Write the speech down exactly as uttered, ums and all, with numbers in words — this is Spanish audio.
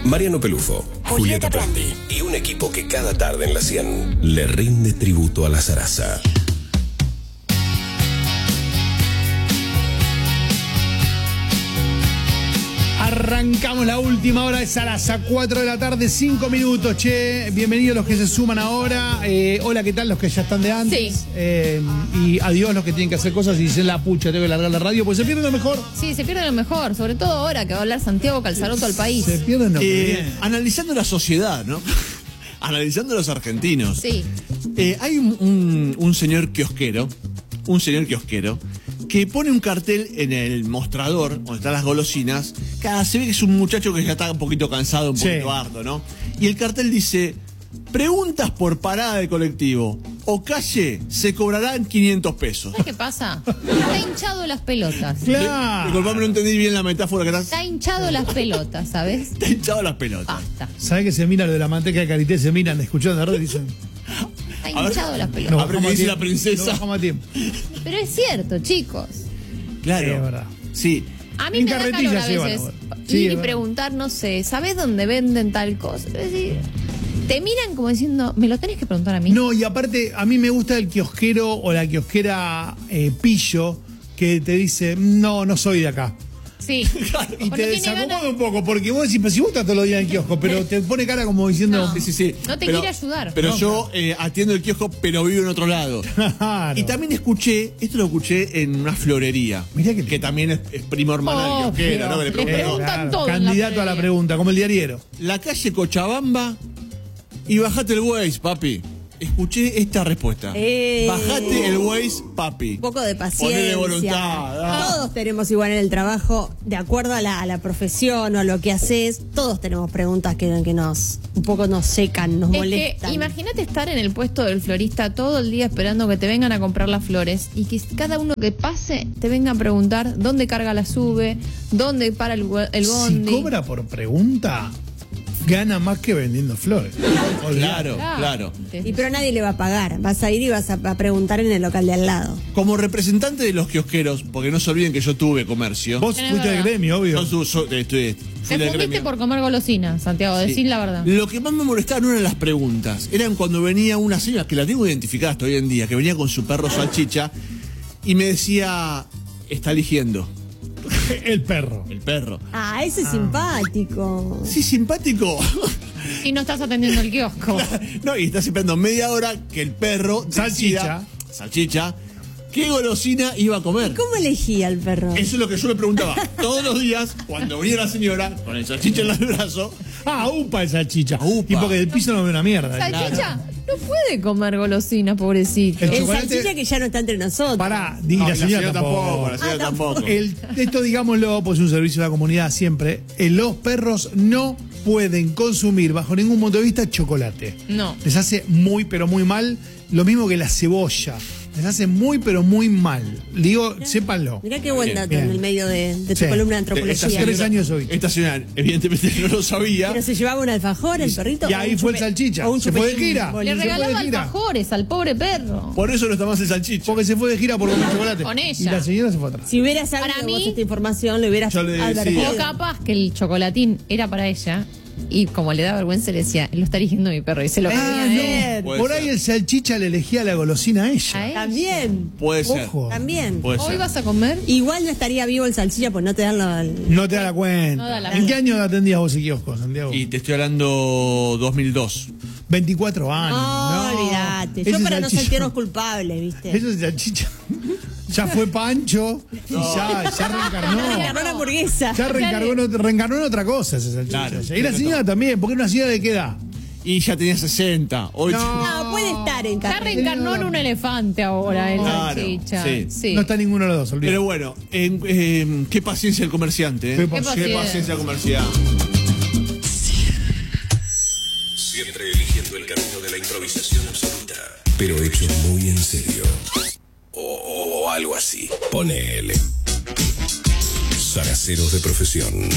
Mariano Pelufo, Julieta Prandi y un equipo que cada tarde en la cien le rinde tributo a la zaraza. Arrancamos la última hora de Zaraza, cuatro de la tarde, cinco minutos, che. Bienvenidos los que se suman ahora. Eh, hola, ¿qué tal los que ya están de antes? Sí. Eh, y adiós los que tienen que hacer cosas y dicen la pucha, tengo que largar la radio, pues se pierde lo mejor. Sí, se pierde lo mejor, sobre todo ahora que va a hablar Santiago Calzaroto al país. Se pierden lo que Eh, viene. analizando la sociedad, ¿no? Analizando a los argentinos. Sí. Eh, hay un, un, un señor kiosquero, un señor kiosquero, que pone un cartel en el mostrador, donde están las golosinas. Cada, se ve que es un muchacho que ya está un poquito cansado, un Sí. poquito harto, ¿no? Y el cartel dice: preguntas por parada de colectivo o calle, se cobrarán quinientos pesos. ¿Sabes qué pasa? Está hinchado las pelotas. Claro. Disculpame, no entendí bien la metáfora que estás. Está hinchado las pelotas, ¿sabes? Está hinchado las pelotas. Basta. ¿Sabés que se mira lo de la manteca de karité? Se miran, escuchando la radio y dicen. Está A ver. hinchado las No. pelotas. A ver qué dice la princesa. No bajamos a tiempo. Pero es cierto, chicos. Claro. Sí, es verdad. Sí. A mí En me da carretilla calor a llevan veces ahora. Sí, es ir y verdad. preguntar, no sé, ¿sabés dónde venden tal cosa? Es decir, te miran como diciendo, ¿me lo tenés que preguntar a mí? No, y aparte, a mí me gusta el kiosquero o la kiosquera eh, pillo que te dice, no, no soy de acá. Sí. Y O te no tiene desacomoda ganas- un poco, porque vos decís, pero si vos estás todos los días en el kiosco, pero te pone cara como diciendo. No. Sí, sí, sí. No te Pero- quiere ayudar. Pero No, yo eh, atiendo el kiosco, pero vivo en otro lado. Claro. Y también escuché, esto lo escuché en una florería. Mirá que- que también es, es primo hermano del Obvio. kiosquero, ¿no? Que le Le preguntan, preguntan todo en la Candidato a la florería. pregunta, como el diariero. la calle Cochabamba y bajate el Waze, papi. Escuché esta respuesta. Eh. Bajate el Waze, papi. Un poco de paciencia. Ponele voluntad. ah. Todos tenemos igual en el trabajo, de acuerdo a la, a la profesión o a lo que haces, todos tenemos preguntas que, que nos un poco nos secan, nos Es molestan. que imagínate estar en el puesto del florista todo el día esperando que te vengan a comprar las flores y que cada uno que pase te venga a preguntar dónde carga la sube, dónde para el, gu- el Si bondi. cobra por pregunta, gana más que vendiendo flores. Claro, claro. Y pero nadie le va a pagar, vas a ir y vas a, a preguntar en el local de al lado. Como representante de los kiosqueros, porque no se olviden que yo tuve comercio. Vos Es fuiste del verdad. gremio, obvio. Yo su- so- estudié- fui Te del fundiste gremio. por comer golosina, Santiago, Sí. decir la verdad. Lo que más me molestaba no eran las preguntas, eran cuando venía una señora, que la tengo identificada hasta hoy en día, que venía con su perro salchicha y me decía, está eligiendo El perro. el perro. Ah, ese es simpático. Sí, simpático. Y no estás atendiendo el kiosco. No, y estás esperando media hora que el perro Salchicha. decida- salchicha, qué golosina iba a comer. ¿Cómo elegía el perro? Eso es lo que yo me preguntaba todos los días cuando venía la señora con el salchicha en el brazo. Ah, upa el salchicha. Upa. Y porque del piso no ve una mierda. Salchicha no puede comer golosina, pobrecito. El El chocolate- salchicha que ya no está entre nosotros. Pará, di- No, la y señora tampoco. la señora Ah, tampoco. El, esto, digámoslo, pues es un servicio de la comunidad siempre. eh, los perros no pueden consumir, bajo ningún punto de vista, chocolate. No. Les hace muy, pero muy mal. Lo mismo que la cebolla. Les hace muy, pero muy mal. Digo, sépanlo. Mirá qué buen Bien, dato bien. en el medio de, de tu Sí. columna de Esta antropología. Tres años hoy. Esta señora evidentemente no lo sabía. Pero se llevaba un alfajor, el perrito. Y o ahí un fue el chupe- salchicha. o un Se fue de chupetín gira. boli- Le se fue de regalaba gira. alfajores al pobre perro. Por eso no está más el salchicha. Porque se fue de gira por comer chocolate. Con ella. Y la señora se fue atrás. Si hubieras sabido Para vos mí- esta información, lo hubieras Yo le decía. advertido. O capaz que el chocolatín era para ella y como le da vergüenza le decía, lo está eligiendo mi perro y se lo comía Ah, a él. no. Puede Por ser. ahí el salchicha le elegía la golosina a ¿A ella. él? También, Puede ser. Ojo. también. Puede ¿Hoy ser. vas a comer? Igual no estaría vivo el salchicha, pues no te dan lo... el- No te da la cuenta. No da la ¿En cuenta. qué año atendías vos el kiosco, Santiago? Y te estoy hablando dos mil dos. veinticuatro años. No, No, olvídate. ese Yo para no salchicha- sentirnos culpables, ¿viste? Eso es salchicha. Ya fue Pancho y ya, ya reencarnó. Reencarnó la hamburguesa. Ya reencargó en, otra, reencarnó en otra cosa ese salchicha. Claro, y la señora también, porque una señora de qué edad. Y ya tenía sesenta. Hoy No, puede estar en Ya carne. reencarnó en un elefante ahora, el Claro, salchicha. sí. Sí. No está ninguno de los dos, olvídate. Pero bueno, en- eh, qué paciencia el comerciante. ¿eh? Qué Qué, paciencia. paciencia comercial. Siempre eligiendo el camino de la improvisación absoluta, pero hecho muy en serio. O, o algo así. Ponele. Zaraceros de profesión.